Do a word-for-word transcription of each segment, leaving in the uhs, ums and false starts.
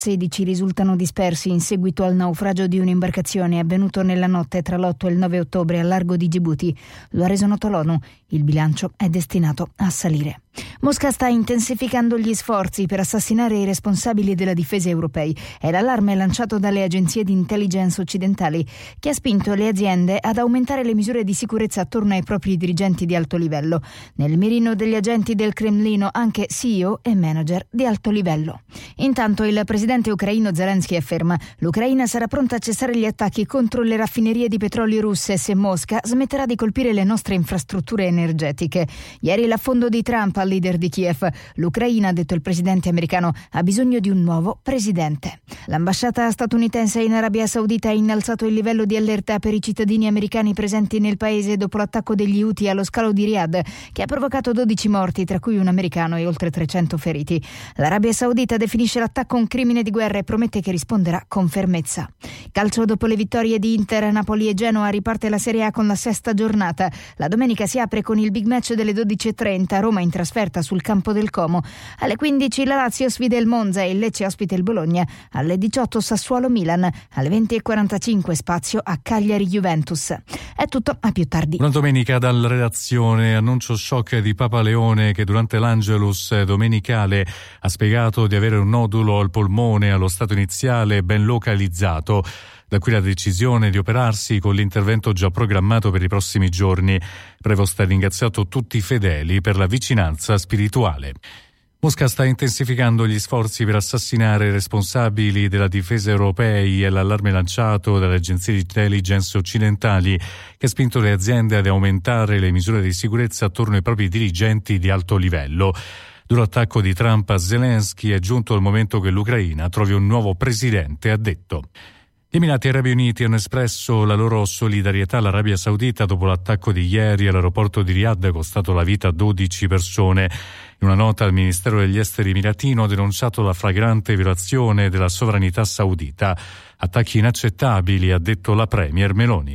sedici risultano dispersi in seguito al naufragio di un'imbarcazione avvenuto nella notte tra l'otto e il nove ottobre al largo di Gibuti. Lo ha reso noto l'ONU. Il bilancio è destinato a salire. Mosca sta intensificando gli sforzi per assassinare i responsabili della difesa europei. È l'allarme lanciato dalle agenzie di intelligence occidentali che ha spinto le aziende ad aumentare le misure di sicurezza attorno ai propri dirigenti di alto livello. Nel mirino degli agenti del Cremlino anche C E O e manager di alto livello. Intanto il presidente ucraino Zelensky afferma: l'Ucraina sarà pronta a cessare gli attacchi contro le raffinerie di petrolio russe se Mosca smetterà di colpire le nostre infrastrutture energetiche. Ieri l'affondo di Trump al leader di Kiev. L'Ucraina, ha detto il presidente americano, ha bisogno di un nuovo presidente. L'ambasciata statunitense in Arabia Saudita ha innalzato il livello di allerta per i cittadini americani presenti nel paese dopo l'attacco degli Houthi allo scalo di Riyadh, che ha provocato dodici morti, tra cui un americano, e oltre trecento feriti. L'Arabia Saudita definisce l'attacco un crimine di guerra e promette che risponderà con fermezza. Calcio: dopo le vittorie di Inter, Napoli e Genoa riparte la Serie A con la sesta giornata. La domenica si apre con il big match delle dodici e trenta, Roma in trasferta sul campo del Como. Alle quindici la Lazio sfida il Monza e il Lecce ospita il Bologna. Alle diciotto Sassuolo-Milan. Alle venti e quarantacinque spazio a Cagliari-Juventus. È tutto, a più tardi. Buona domenica dalla redazione. Annuncio shock di Papa Leone, che durante l'Angelus domenicale ha spiegato di avere un nodulo al polmone allo stato iniziale ben localizzato. Da qui la decisione di operarsi con l'intervento già programmato per i prossimi giorni. Prevost ha ringraziato tutti i fedeli per la vicinanza spirituale. Mosca sta intensificando gli sforzi per assassinare i responsabili della difesa europei e l'allarme lanciato dalle agenzie di intelligence occidentali, che ha spinto le aziende ad aumentare le misure di sicurezza attorno ai propri dirigenti di alto livello. Duro attacco di Trump a Zelensky, è giunto il momento che l'Ucraina trovi un nuovo presidente, ha detto. Gli Emirati Arabi Uniti hanno espresso la loro solidarietà all'Arabia Saudita dopo l'attacco di ieri all'aeroporto di Riyadh, costato la vita a dodici persone. In una nota il Ministero degli Esteri emiratino ha denunciato la flagrante violazione della sovranità saudita. Attacchi inaccettabili, ha detto la Premier Meloni.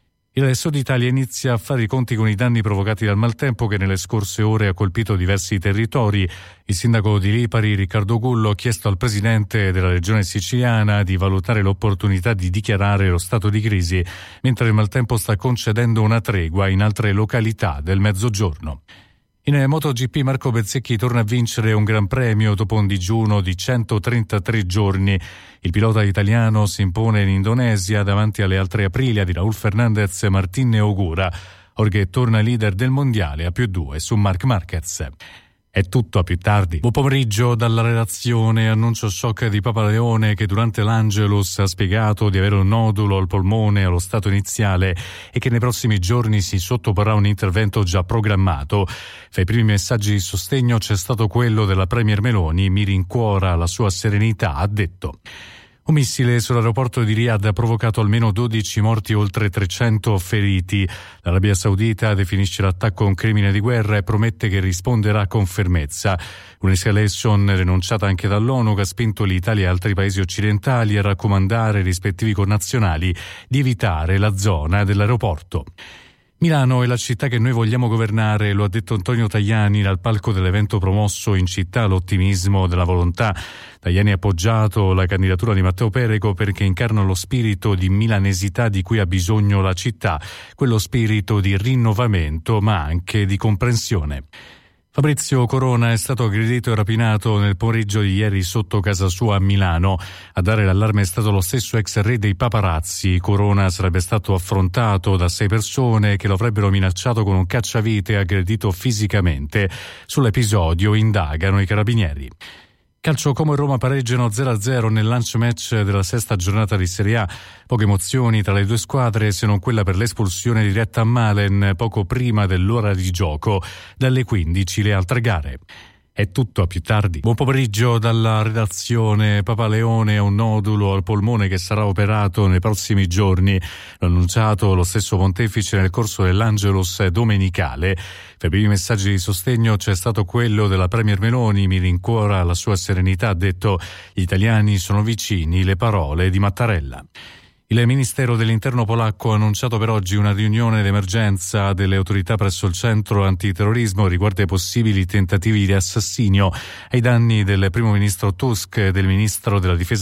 Il Sud Italia inizia a fare i conti con i danni provocati dal maltempo che nelle scorse ore ha colpito diversi territori. Il sindaco di Lipari, Riccardo Gullo, ha chiesto al presidente della regione siciliana di valutare l'opportunità di dichiarare lo stato di crisi, mentre il maltempo sta concedendo una tregua in altre località del Mezzogiorno. In MotoGP Marco Bezzecchi torna a vincere un gran premio dopo un digiuno di centotrentatré giorni. Il pilota italiano si impone in Indonesia davanti alle altre Aprilia di Raul Fernandez, Martin e Ogura. Jorge torna leader del mondiale a più due su Marc Marquez. È tutto, a più tardi. Buon pomeriggio dalla redazione. Annuncio shock di Papa Leone, che durante l'Angelus ha spiegato di avere un nodulo al polmone allo stato iniziale e che nei prossimi giorni si sottoporrà a un intervento già programmato. Fra i primi messaggi di sostegno c'è stato quello della Premier Meloni: mi rincuora la sua serenità, ha detto. Un missile sull'aeroporto di Riyadh ha provocato almeno dodici morti e oltre trecento feriti. L'Arabia Saudita definisce l'attacco un crimine di guerra e promette che risponderà con fermezza. Un'escalation denunciata anche dall'ONU, che ha spinto l'Italia e altri paesi occidentali a raccomandare ai rispettivi connazionali di evitare la zona dell'aeroporto. Milano è la città che noi vogliamo governare, lo ha detto Antonio Tajani dal palco dell'evento promosso in città l'ottimismo della volontà. Tajani ha appoggiato la candidatura di Matteo Perego perché incarna lo spirito di milanesità di cui ha bisogno la città, quello spirito di rinnovamento ma anche di comprensione. Fabrizio Corona è stato aggredito e rapinato nel pomeriggio di ieri sotto casa sua a Milano. A dare l'allarme è stato lo stesso ex re dei paparazzi. Corona sarebbe stato affrontato da sei persone che lo avrebbero minacciato con un cacciavite e aggredito fisicamente. Sull'episodio indagano i carabinieri. Calcio: Como e Roma pareggiano zero a zero nel lunch match della sesta giornata di Serie A. Poche emozioni tra le due squadre, se non quella per l'espulsione diretta a Malen poco prima dell'ora di gioco. Dalle quindici le altre gare. È tutto, a più tardi. Buon pomeriggio dalla redazione. Papa Leone ha un nodulo al polmone che sarà operato nei prossimi giorni. L'ha annunciato lo stesso pontefice nel corso dell'Angelus domenicale. Tra i primi messaggi di sostegno c'è stato quello della Premier Meloni: mi rincuora la sua serenità, ha detto. Gli italiani sono vicini, le parole di Mattarella. Il Ministero dell'Interno polacco ha annunciato per oggi una riunione d'emergenza delle autorità presso il centro antiterrorismo riguardo ai possibili tentativi di assassinio ai danni del primo ministro Tusk e del ministro della difesa